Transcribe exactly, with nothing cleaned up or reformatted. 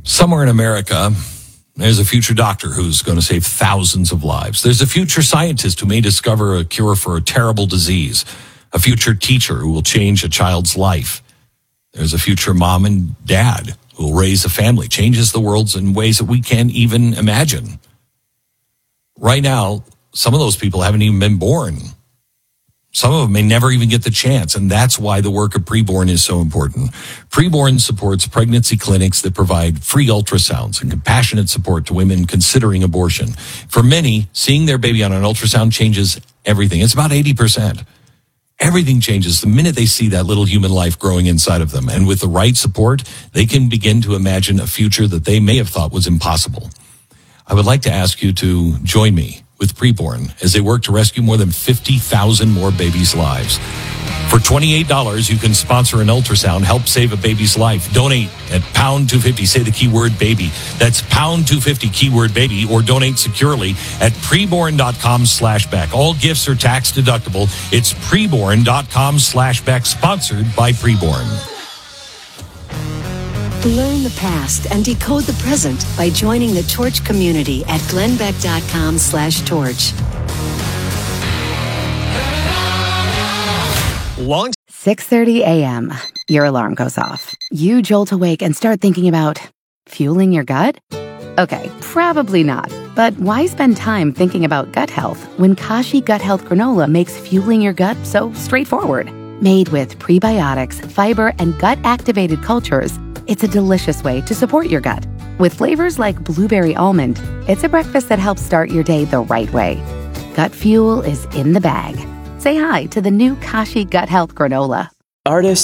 Somewhere in America, there's a future doctor who's going to save thousands of lives. There's a future scientist who may discover a cure for a terrible disease. A future teacher who will change a child's life. There's a future mom and dad who will raise a family, changes the world in ways that we can't even imagine. Right now, some of those people haven't even been born. Some of them may never even get the chance, and that's why the work of Preborn is so important. Preborn supports pregnancy clinics that provide free ultrasounds and compassionate support to women considering abortion. For many, seeing their baby on an ultrasound changes everything. It's about eighty percent. Everything changes the minute they see that little human life growing inside of them. And with the right support, they can begin to imagine a future that they may have thought was impossible. I would like to ask you to join me with Preborn as they work to rescue more than fifty thousand more babies' lives. For twenty-eight dollars, you can sponsor an ultrasound, help save a baby's life. Donate at pound two fifty. Say the keyword baby. That's pound two fifty, keyword baby, or donate securely at preborn.com slash Beck. All gifts are tax deductible. It's preborn.com slash Beck, sponsored by Preborn. Learn the past and decode the present by joining the Torch community at glennbeck.com slash torch. Long six thirty a.m. Your alarm goes off. You jolt awake and start thinking about fueling your gut? Okay, probably not. But why spend time thinking about gut health when Kashi Gut Health Granola makes fueling your gut so straightforward? Made with prebiotics, fiber, and gut-activated cultures, it's a delicious way to support your gut. With flavors like blueberry almond, it's a breakfast that helps start your day the right way. Gut fuel is in the bag. Say hi to the new Kashi Gut Health Granola. artist